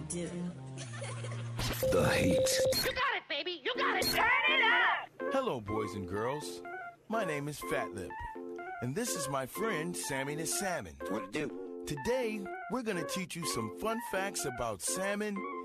do. The heat. You got it, baby. You got it. Turn it up. Hello, boys and girls. My name is Fat Lip, and this is my friend Sammy the Salmon. What to do? Today, we're going to teach you some fun facts about salmon